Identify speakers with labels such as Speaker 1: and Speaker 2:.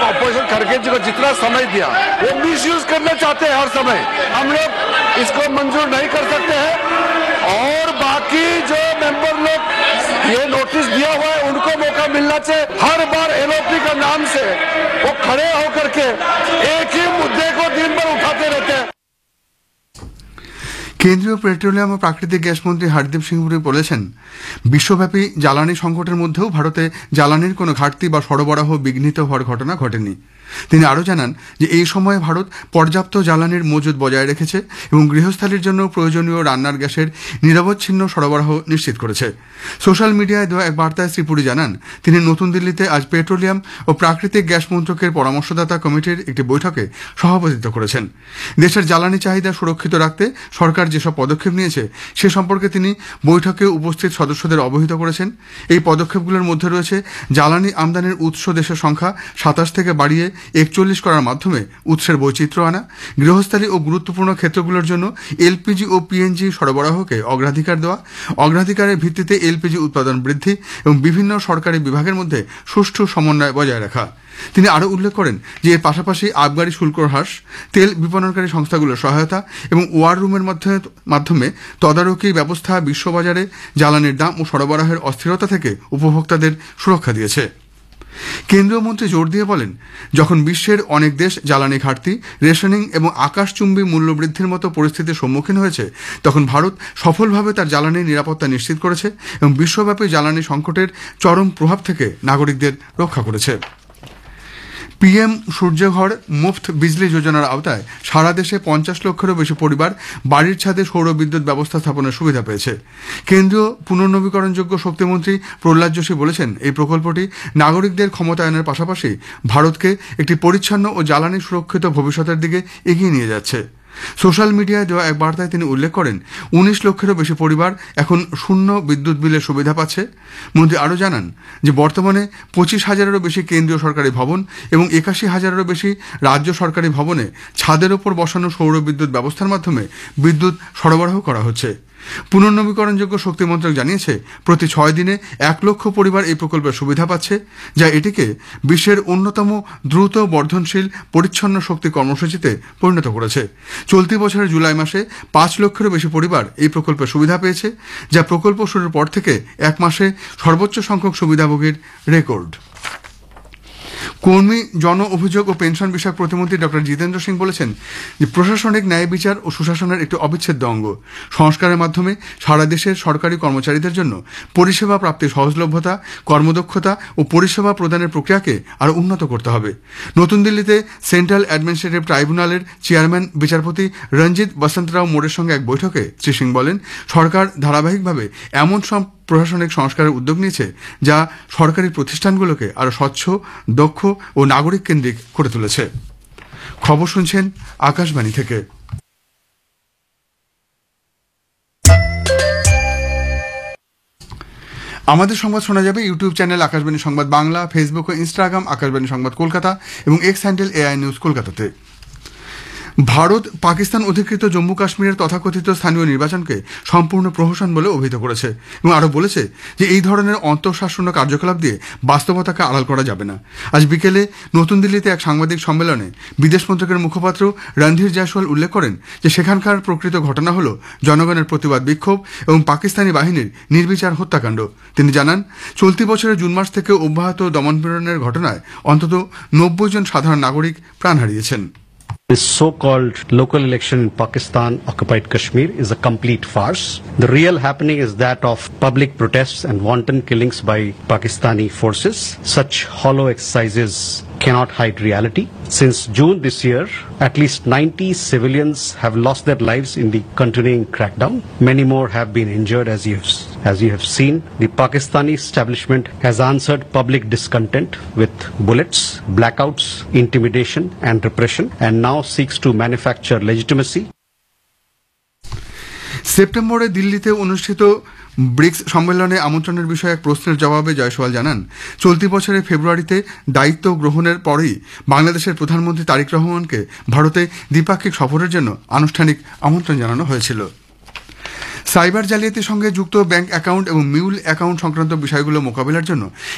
Speaker 1: Opposition खड़गे जी को जितना समय दिया वो मिसयूज करना चाहते हैं हर समय। हम लोग इसको मंजूर नहीं कर सकते हैं और बाकी जो मेंबर लोग ये नोटिस दिया हुआ है उनको मौका मिलना चाहिए। हर बार एलओपी का नाम से वो खड़े होकर के एक ही मुद्दे को दिन भर उठाते रहते हैं।
Speaker 2: কেন্দ্রীয় পেট্রোলিয়াম ও প্রাকৃতিক গ্যাস মন্ত্রী হরদীপ সিং পুরী বলেছেন, বিশ্বব্যাপী জ্বালানি সংকটের মধ্যেও ভারতে জ্বালানির কোনো ঘাটতি বা সরবরাহ বিঘ্নিত হওয়ার ঘটনা ঘটেনি। তিনি আরও জানান যে এই সময়ে ভারত পর্যাপ্ত জ্বালানির মজুদ বজায় রেখেছে এবং গৃহস্থালির জন্য প্রয়োজনীয় রান্নার গ্যাসের নিরবচ্ছিন্ন সরবরাহ নিশ্চিত করেছে। সোশ্যাল মিডিয়ায় দেওয়া এক বার্তায় শ্রী পুরী জানান, তিনি নতুন দিল্লিতে আজ পেট্রোলিয়াম ও প্রাকৃতিক গ্যাস মন্ত্রকের পরামর্শদাতা কমিটির একটি বৈঠকে সভাপতিত্ব করেছেন। দেশের জ্বালানি চাহিদা সুরক্ষিত রাখতে সরকার যেসব পদক্ষেপ নিয়েছে সে সম্পর্কে তিনি বৈঠকে উপস্থিত সদস্যদের অবহিত করেছেন। এই পদক্ষেপগুলোর মধ্যে রয়েছে জ্বালানি আমদানির উৎস দেশের সংখ্যা 27 থেকে বাড়িয়ে 41 করার মাধ্যমে উৎসের বৈচিত্র্য আনা, গৃহস্থালী ও গুরুত্বপূর্ণ ক্ষেত্রগুলোর জন্য এলপিজি ও পিএনজি সরবরাহকে অগ্রাধিকার দেওয়া, অগ্রাধিকারের ভিত্তিতে এলপিজি উৎপাদন বৃদ্ধি এবং বিভিন্ন সরকারি বিভাগের মধ্যে সুষ্ঠু সমন্বয় বজায় রাখা। তিনি আরও উল্লেখ করেন যে এর পাশাপাশি আবগারি শুল্ক হ্রাস, তেল বিপণনকারী সংস্থাগুলোর সহায়তা এবং ওয়ার রুমের মাধ্যমে তদারকি ব্যবস্থা বিশ্ববাজারে জ্বালানির দাম ও সরবরাহের অস্থিরতা থেকে উপভোক্তাদের সুরক্ষা দিয়েছে। কেন্দ্রীয় মন্ত্রী জোর দিয়ে বলেন, যখন বিশ্বের অনেক দেশ জ্বালানি ঘাটতি, রেশনিং এবং আকাশচুম্বী মূল্যবৃদ্ধির মতো পরিস্থিতির সম্মুখীন হয়েছে, তখন ভারত সফলভাবে তার জ্বালানির নিরাপত্তা নিশ্চিত করেছে এবং বিশ্বব্যাপী জ্বালানি সংকটের চরম প্রভাব থেকে নাগরিকদের রক্ষা করেছে। পিএম সূর্যঘর মুফত বিজলি যোজনার আওতায় সারা দেশে 50 লক্ষেরও বেশি পরিবার বাড়ির ছাদে সৌর বিদ্যুৎ ব্যবস্থা স্থাপনের সুবিধা পেয়েছে। কেন্দ্রীয় পুনর্নবীকরণযোগ্য শক্তিমন্ত্রী প্রহ্লাদ যোশী বলেছেন, এই প্রকল্পটি নাগরিকদের ক্ষমতায়নের পাশাপাশি ভারতকে একটি পরিচ্ছন্ন ও জ্বালানি সুরক্ষিত ভবিষ্যতের দিকে এগিয়ে নিয়ে যাচ্ছে। সোশ্যাল মিডিয়ায় দেওয়া এক বার্তায় তিনি উল্লেখ করেন, 19 লক্ষেরও বেশি পরিবার এখন শূন্য বিদ্যুৎ বিলের সুবিধা পাচ্ছে। মন্ত্রী আরও জানান যে বর্তমানে 25,000-এরও বেশি কেন্দ্রীয় সরকারি ভবন এবং 81,000-এরও বেশি রাজ্য সরকারি ভবনে ছাদের ওপর বসানো সৌর বিদ্যুৎ ব্যবস্থার মাধ্যমে বিদ্যুৎ সরবরাহ করা হচ্ছে। পুনর্নবীকরণযোগ্য শক্তি মন্ত্রক জানিয়েছে, প্রতি 6 দিনে 1 লক্ষ পরিবার এই প্রকল্পের সুবিধা পাচ্ছে, যা এটিকে বিশ্বের অন্যতম দ্রুত বর্ধনশীল পরিচ্ছন্ন শক্তি কর্মসূচিতে পরিণত করেছে। চলতি বছরের জুলাই মাসে 5 লক্ষেরও বেশি পরিবার এই প্রকল্পের সুবিধা পেয়েছে, যা প্রকল্প শুরুর পর থেকে এক মাসে সর্বোচ্চ সংখ্যক সুবিধাভোগীর রেকর্ড। কর্মী, জন অভিযোগ ও পেনশন বিষয়ক প্রতিমন্ত্রী ডক্টর জিতেন্দ্র সিং বলেছেন যে প্রশাসনিক ন্যায় বিচার ও সুশাসনের একটি অবিচ্ছেদ্য অঙ্গ। সংস্কারের মাধ্যমে সারা দেশের সরকারি কর্মচারীদের জন্য পরিষেবা প্রাপ্তির সহজলভ্যতা, কর্মদক্ষতা ও পরিষেবা প্রদানের প্রক্রিয়াকে আরও উন্নত করতে হবে। নতুন দিল্লিতে সেন্ট্রাল অ্যাডমিনিস্ট্রেটিভ ট্রাইব্যুনালের চেয়ারম্যান বিচারপতি রঞ্জিত বসন্তরাও মোড়ের সঙ্গে এক বৈঠকে শ্রী সিং বলেন, সরকার ধারাবাহিকভাবে এমন সব প্রশাসনিক সংস্কারের উদ্যোগ নিয়েছে যা সরকারি প্রতিষ্ঠানগুলোকে আরও স্বচ্ছ, দক্ষ ও নাগরিক কেন্দ্রিক করে তুলেছে। খবর শুনছেন আকাশবাণী থেকে। আমাদের সংবাদ শোনা যাবে ইউটিউব চ্যানেল আকাশবাণী সংবাদ বাংলা, ফেসবুক ও ইনস্টাগ্রাম আকাশবাণী সংবাদ কলকাতা এবং এক্স হ্যান্ডেল এআই নিউজ কলকাতাতে। ভারত পাকিস্তান অধিকৃত জম্মু কাশ্মীরের তথাকথিত স্থানীয় নির্বাচনকে সম্পূর্ণ প্রহসন বলে অভিহিত করেছে এবং আরও বলেছে যে এই ধরনের অন্তঃশাসনীয় কার্যকলাপ দিয়ে বাস্তবতাকে আড়াল করা যাবে না। আজ বিকেলে নতুন দিল্লিতে এক সাংবাদিক সম্মেলনে বিদেশ মন্ত্রকের মুখপাত্র রণধীর জয়সওয়াল উল্লেখ করেন যে সেখানকার প্রকৃত ঘটনা হল জনগণের প্রতিবাদ বিক্ষোভ এবং পাকিস্তানি বাহিনীর নির্বিচার হত্যাকাণ্ড। তিনি জানান, চলতি বছরের জুন মাস থেকে অব্যাহত দমনপীড়নের ঘটনায় অন্তত 90 জন সাধারণ নাগরিক প্রাণ হারিয়েছেন।
Speaker 3: This so-called local election in Pakistan occupied Kashmir is a complete farce. The real happening is that of public protests and wanton killings by Pakistani forces. Such hollow exercises cannot hide reality. Since June this year, at least 90 civilians have lost their lives in the continuing crackdown. Many more have been injured as you have seen. The Pakistani establishment has answered public discontent with bullets, blackouts, intimidation and repression, and now seeks to manufacture legitimacy.
Speaker 2: সেপ্টেম্বরে দিল্লিতে অনুষ্ঠিত bricks সম্মেলনে আমন্ত্রণের বিষয়ে এক প্রশ্নের জবাবে জয়সওয়াল জানান, চলতি বছরের ফেব্রুয়ারিতে দায়িত্ব গ্রহণের পরেই বাংলাদেশের প্রধানমন্ত্রী তারেক রহমানকে ভারতে দ্বিপাক্ষিক সফরের জন্য আনুষ্ঠানিক আমন্ত্রণ জানানো হয়েছিল। সাইবার জালিয়াতির সঙ্গে যুক্ত ব্যাংক অ্যাকাউন্ট এবং মিউল অ্যাকাউন্ট সংক্রান্ত বিষয়গুলো মোকাবিলার জন্য